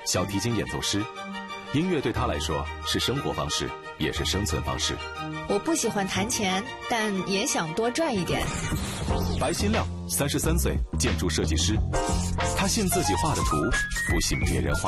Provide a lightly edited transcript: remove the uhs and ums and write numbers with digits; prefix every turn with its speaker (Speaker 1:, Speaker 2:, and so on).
Speaker 1: 小提琴演奏师。音乐对他来说是生活方式，也是生存方式。
Speaker 2: 我不喜欢弹钱，但也想多赚一点。
Speaker 1: 白新亮，33岁，建筑设计师。他信自己画的图，不信别人画。